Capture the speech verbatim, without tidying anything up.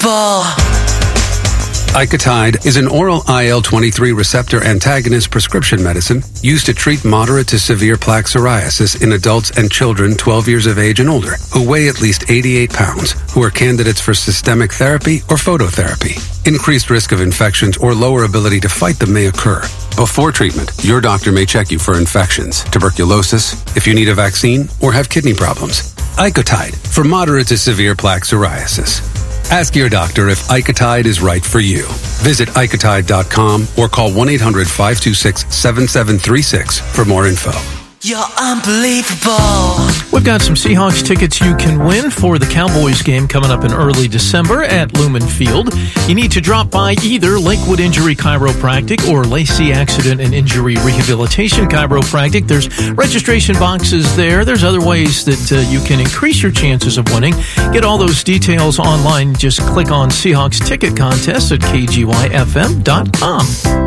unbelievable. Icotide is an oral I L twenty-three receptor antagonist prescription medicine used to treat moderate to severe plaque psoriasis in adults and children twelve years of age and older who weigh at least eighty-eight pounds, who are candidates for systemic therapy or phototherapy. Increased risk of infections or lower ability to fight them may occur. Before treatment, your doctor may check you for infections, tuberculosis, if you need a vaccine, or have kidney problems. Icotide for moderate to severe plaque psoriasis. Ask your doctor if Icotide is right for you. Visit Icotide dot com or call one eight hundred five two six seven seven three six for more info. You're unbelievable. We've got some Seahawks tickets you can win for the Cowboys game coming up in early December at Lumen Field. You need to drop by either Lakewood Injury Chiropractic or Lacey Accident and Injury Rehabilitation Chiropractic. There's registration boxes there. There's other ways that uh, you can increase your chances of winning. Get all those details online. Just click on Seahawks Ticket Contest at K G Y F M dot com.